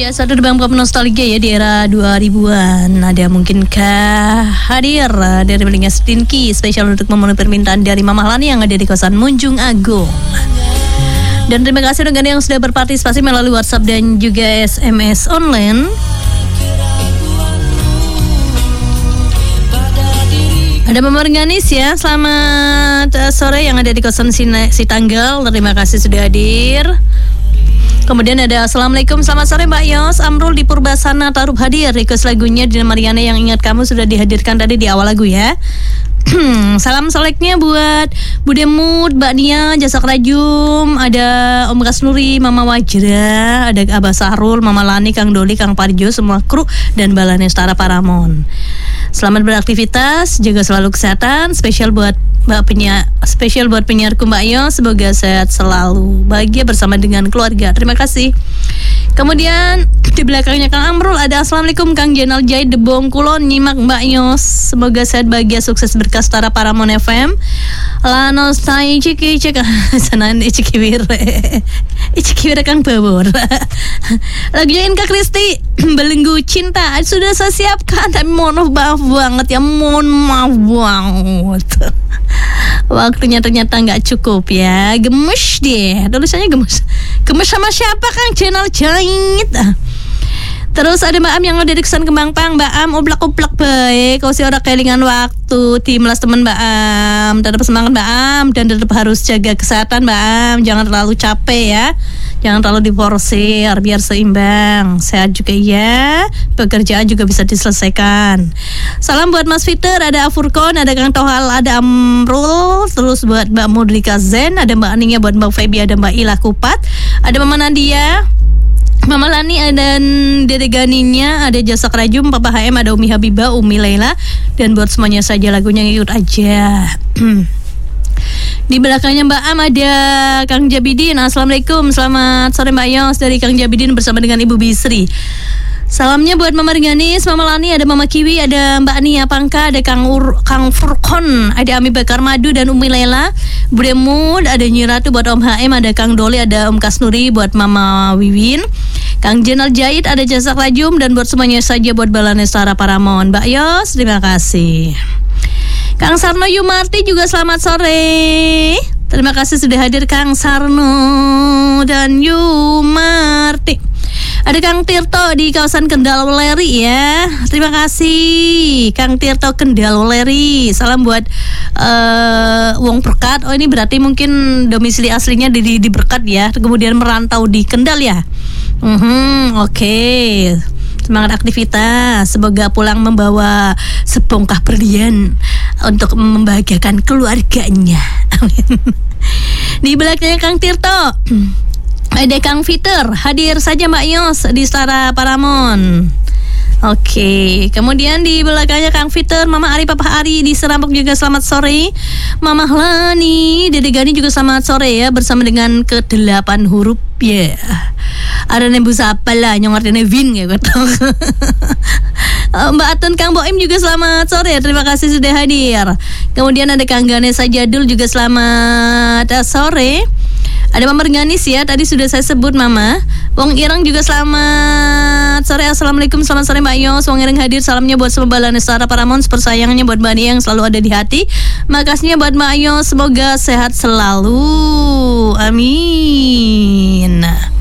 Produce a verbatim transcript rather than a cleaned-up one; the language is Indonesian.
Iya, satu Bang Pop Nostalgia ya di era dua ribuan. Ada mungkinkah hadir dari Belinga Stinky spesial untuk memenuhi permintaan dari Mama Lani yang ada di kawasan Munjung Agung. Dan terima kasih untuk yang sudah berpartisipasi melalui WhatsApp dan juga S M S online. Ada Mama Organis ya, selamat sore yang ada di kawasan Sitanggal. Terima kasih sudah hadir. Kemudian ada Assalamualaikum, selamat sore Mbak Yos, Amrul di Purbasana Tarup hadir. Request lagunya Dina Mariana yang ingat kamu sudah dihadirkan tadi di awal lagu ya. Salam seleknya buat Bude Mud, Mbak Nia, Jasa Rajum, ada Om Kasnuri, Mama Wajra, ada Abah Sahrul, Mama Lani, Kang Doli, Kang Parjo, semua kru dan Balanestara Paramon. Selamat beraktivitas, jaga selalu kesehatan. Spesial buat Mbak penyiar, spesial buat penyiarku Mbak Yo, semoga sehat selalu, bahagia bersama dengan keluarga. Terima kasih. Kemudian di belakangnya Kang Amrul ada Assalamualaikum Kang Jenal Jai Debong Kulon, nyimak Mbak Yos, semoga sehat, bahagia, sukses berkas Tara Paramon F M. Lanos tai ciki cek sanan ciki wire. Ciki wire Kang Bawor. Lagunya Inka Kristi Belenggu Cinta sudah saya siapkan, tapi mohon maaf banget ya, mohon maaf banget. Waktunya ternyata nggak cukup ya. Gemes deh, tulisannya gemes. Gemes sama siapa Kang Jenal Jait? Terus ada Mbak Am yang udah di kesan Kembang Pang. Mbak Am oblak-oblak baik, kau si orang kelingan waktu timnas teman Mbak Am. Tetap semangat Mbak Am dan tetap harus jaga kesehatan Mbak Am. Jangan terlalu capek ya, jangan terlalu diporsir, biar seimbang. Sehat juga ya, pekerjaan juga bisa diselesaikan. Salam buat Mas Fiter, ada Afurkon, ada Kang Tohal, ada Amrul. Terus buat Mbak Mudrika Zen, ada Mbak Aning, buat Mbak Febi, ada Mbak Ilah Kupat, ada Mama Nadia, Mama Lani, ada Dede Ganinya, ada Jasa Rajum, Papa H M, ada Umi Habibah, Umi Laila, dan buat semuanya saja lagunya ngikut aja. Di belakangnya Mbak Am ada Kang Jabidin. Assalamualaikum, selamat sore Mbak Yos dari Kang Jabidin bersama dengan Ibu Bisri. Salamnya buat Mama Reganis, Mama Lani, ada Mama Kiwi, ada Mbak Nia Pangka, ada Kang Ur, Kang Furkon, ada Ami Bakar Madu dan Umi Lela, Bude Mud, ada Nyi Ratu buat Om H M, ada Kang Doli, ada Om Kasnuri buat Mama Wiwin, Kang Jenal Jait, ada Jasa Rajum, dan buat semuanya saja buat Balanestara Paramon. Mbak Yos, terima kasih. Kang Sarno Yumarti juga selamat sore. Terima kasih sudah hadir Kang Sarno dan Yumarti. Ada Kang Tirto di kawasan Kendal Weleri ya. Terima kasih Kang Tirto Kendal Weleri. Salam buat uh, Wong Berkat. Oh ini berarti mungkin domisili aslinya di, di, di Berkat ya, kemudian merantau di Kendal ya. uh-huh, Oke okay. Semangat aktivitas, semoga pulang membawa sebongkah berlian untuk membahagiakan keluarganya. Amin. Di belakangnya Kang Tirto ada Kang Fiter, hadir saja Mbak Yos di Stara Paramon. Oke, kemudian di belakangnya Kang Fiter, Mama Ari, Papa Ari di Serampok juga selamat sore. Mama Lani, Dede Gani juga selamat sore ya, bersama dengan kedelapan huruf ya. Yeah. Ada nembus apa lah, nyongarnya Vin ya gitu. Mbak Atun, Kang Boim juga selamat sore, terima kasih sudah hadir. Kemudian ada Kang Ganesa Jadul juga selamat sore. Ada Mama Reganis ya, tadi sudah saya sebut Mama. Wong Ireng juga selamat sore. Assalamualaikum, selamat sore Mbak Yos. Wong Ireng hadir, salamnya buat semua Balanestara Paramon, persayangannya buat Mbak Nia yang selalu ada di hati. Makasihnya buat Mbak Yos, semoga sehat selalu. Amin.